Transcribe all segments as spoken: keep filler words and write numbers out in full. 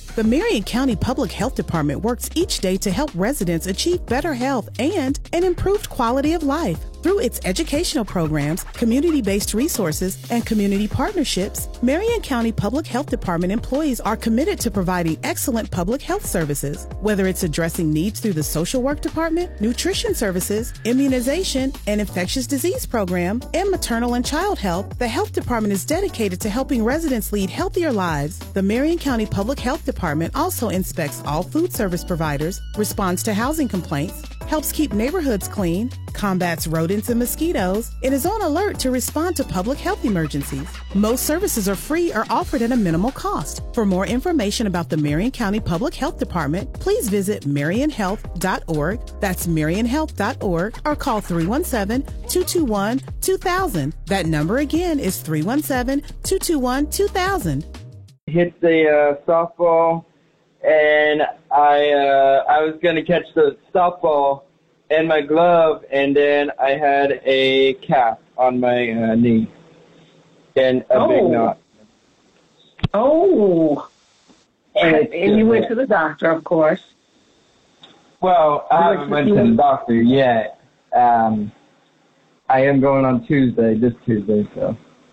The Marion County Public Health Department works each day to help residents achieve better health and an improved quality of life. Through its educational programs, community-based resources, and community partnerships, Marion County Public Health Department employees are committed to providing excellent public health services. Whether it's addressing needs through the social work department, nutrition services, immunization, and infectious disease program, and maternal and child health, the health department is dedicated to helping residents lead healthier lives. The Marion County Public Health Department also inspects all food service providers, responds to housing complaints, helps keep neighborhoods clean, combats rodents and mosquitoes, and is on alert to respond to public health emergencies. Most services are free or offered at a minimal cost. For more information about the Marion County Public Health Department, please visit marion health dot org. That's marion health dot org, or call three one seven, two two one, two thousand. That number again is three one seven, two two one, two thousand. Hit the uh, softball, and I uh, I was going to catch the softball in my glove, and then I had a cast on my uh, knee and a oh. big knot. Oh. And, and, and you went to the doctor, of course. Well, I haven't went to the doctor yet. Um, I am going on Tuesday, this Tuesday, so.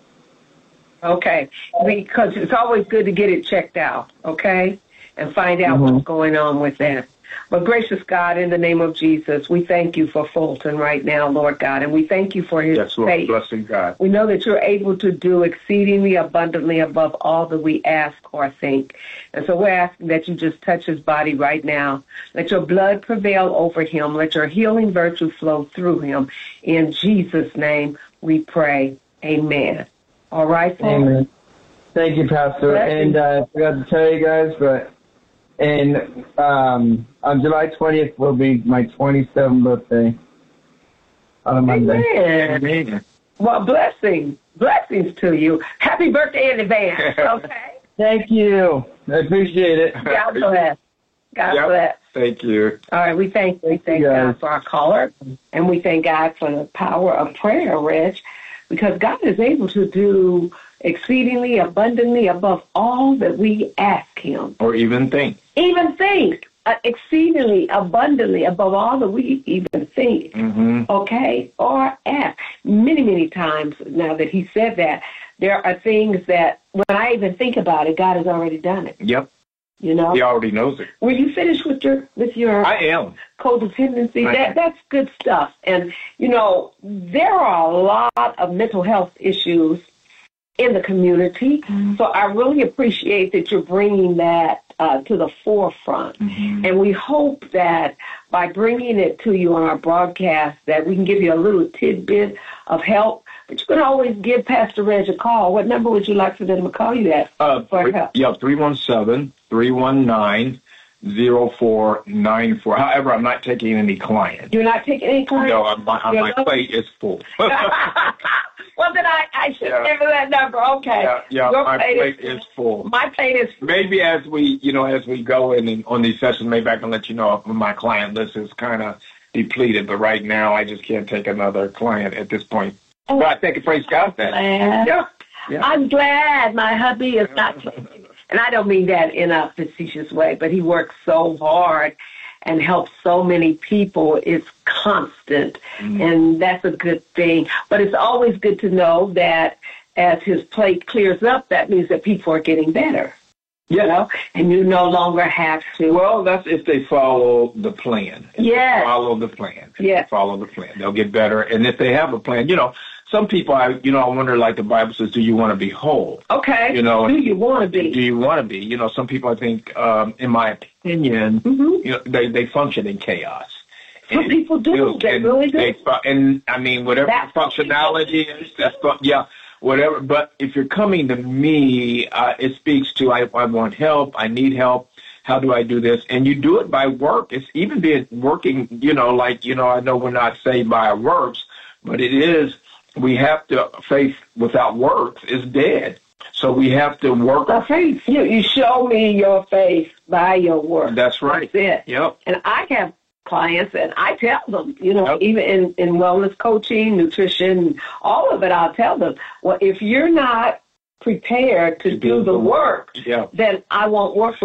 Okay, because it's always good to get it checked out, okay, and find out mm-hmm. what's going on with that. But gracious God, in the name of Jesus, we thank you for Fulton right now, Lord God, and we thank you for his yes, Lord, faith. Blessing God. We know that you're able to do exceedingly abundantly above all that we ask or think. And so we're asking that you just touch his body right now. Let your blood prevail over him. Let your healing virtue flow through him. In Jesus' name we pray. Amen. All right, Fulton? Amen. Thank you, Pastor. Blessing. And uh, I forgot to tell you guys, but And um, on July twentieth will be my twenty-seventh birthday on a Monday. Amen. Amen. Well, blessings. Blessings to you. Happy birthday in advance, okay? Thank you. I appreciate it. God bless. God Yep. bless. Thank you. All right, we thank we thank Yeah. God for our caller, and we thank God for the power of prayer, Reg, because God is able to do exceedingly abundantly above all that we ask him. Or even think. Even think, uh, exceedingly abundantly above all that we even think, Mm-hmm. okay, or ask. Many, many times now that he said that, there are things that when I even think about it, God has already done it. Yep. You know? He already knows it. Were you finished with your with your I am. codependency? I That am. that's good stuff. And you know, there are a lot of mental health issues in the community. Mm-hmm. So I really appreciate that you're bringing that uh, to the forefront. Mm-hmm. And we hope that by bringing it to you on our broadcast that we can give you a little tidbit of help. But you can always give Pastor Reg a call. What number would you like for them to call you at Uh, for three, help? yeah, three one seven, three one nine, zero four nine four. However, I'm not taking any clients. You're not taking any clients? No, on my, on my plate is full. Well, then I, I should Yeah. give you that number. Okay. Yeah, yeah, Your my plate plate is, is full. My plate is full. Maybe as we, you know, as we go in and on these sessions, maybe I can let you know if my client list is kind of depleted. But right now, I just can't take another client at this point. Oh, but I thank you, praise God. Then. Glad. Yeah. yeah. I'm glad my hubby is not taking it. And I don't mean that in a facetious way, but he works so hard and helps so many people. It's constant, mm-hmm. and that's a good thing. But it's always good to know that as his plate clears up, that means that people are getting better. Yeah. You know, and you no longer have to. Well, that's if they follow the plan. If yes. they follow the plan. If yes. they follow the plan. They'll get better. And if they have a plan, you know, some people, I, you know, I wonder, like the Bible says, do you want to be whole? Okay. You know, do you want to be? Do you want to be? You know, some people, I think, um, in my opinion, mm-hmm. you know, they, they function in chaos. Some and, people do. You know, they and really do. They, and, I mean, whatever that's functionality is, that's, yeah. Whatever, but if you're coming to me, uh, it speaks to I, I want help, I need help. How do I do this? And you do it by work. It's even being working, you know, like, you know, I know we're not saved by our works, but it is, we have to, faith without works is dead. So we have to work. The faith, you, you show me your faith by your work. That's right. That's it. Yep. And I have clients, and I tell them, you know, yep. even in, in wellness coaching, nutrition, all of it, I'll tell them, well, if you're not prepared to, to do, do the work, yeah. then I won't work